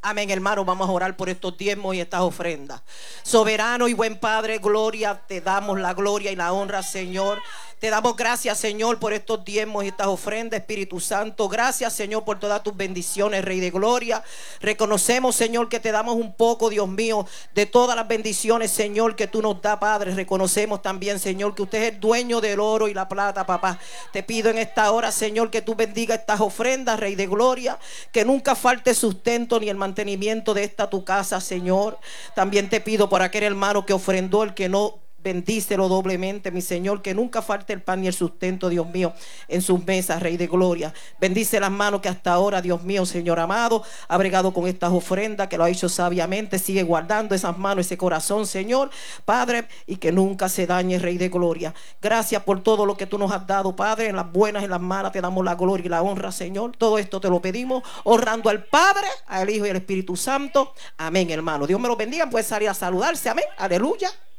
Amén, hermano. Vamos a orar por estos diezmos y estas ofrendas. Soberano y buen Padre, gloria, te damos la gloria y la honra, Señor. Te damos gracias, Señor, por estos diezmos y estas ofrendas, Espíritu Santo. Gracias, Señor, por todas tus bendiciones, Rey de Gloria. Reconocemos, Señor, que te damos un poco, Dios mío, de todas las bendiciones, Señor, que tú nos das, Padre. Reconocemos también, Señor, que usted es el dueño del oro y la plata, papá. Te pido en esta hora, Señor, que tú bendiga estas ofrendas, Rey de Gloria. Que nunca falte sustento ni el mantenimiento de esta tu casa, Señor. También te pido por aquel hermano que ofrendó, el que no, bendícelo doblemente, mi Señor, que nunca falte el pan y el sustento, Dios mío, en sus mesas, Rey de Gloria. Bendice las manos que hasta ahora, Dios mío, Señor amado, ha bregado con estas ofrendas, que lo ha hecho sabiamente. Sigue guardando esas manos, ese corazón, Señor, Padre, y que nunca se dañe, Rey de Gloria. Gracias por todo lo que tú nos has dado, Padre, en las buenas y en las malas te damos la gloria y la honra, Señor. Todo esto te lo pedimos, honrando al Padre, al Hijo y al Espíritu Santo. Amén, hermano. Dios me lo bendiga. Puede salir a saludarse. Amén. Aleluya.